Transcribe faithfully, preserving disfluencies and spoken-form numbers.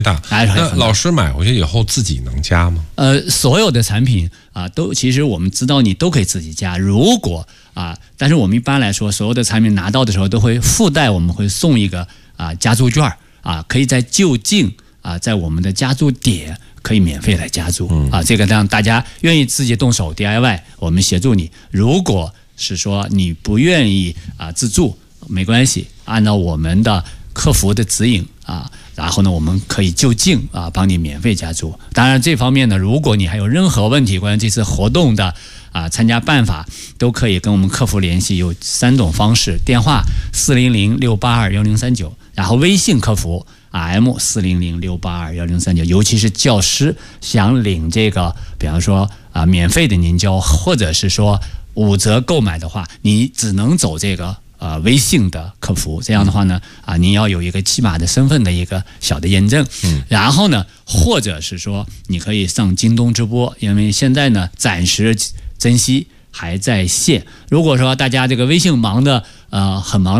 大。那老师买回去以后自己能加吗？ 呃，所有的产品啊、呃，都其实我们知道你都可以自己加。如果啊、呃，但是我们一般来说，所有的产品拿到的时候都会附带，我们会送一个啊、呃、加注券啊、呃，可以在就近啊、呃，在我们的加注点可以免费来加注啊、呃。这个让大家愿意自己动手 D I Y， 我们协助你。如果是说你不愿意啊、呃、自助，没关系，按照我们的客服的指引啊。然后呢，我们可以就近啊帮你免费加注。当然，这方面呢，如果你还有任何问题，关于这次活动的啊参加办法，都可以跟我们客服联系。有三种方式：电话四零零六八二幺零三九，然后微信客服 R M 四零零六八二幺零三九。尤其是教师想领这个，比方说啊免费的年交，或者是说五折购买的话，你只能走这个。呃，微信的客服，这样的话呢，啊，您要有一个起码的身份的一个小的验证，嗯，然后呢，或者是说，你可以上京东直播，因为现在呢，暂时珍惜还在线。如果说大家这个微信忙的，呃，很忙。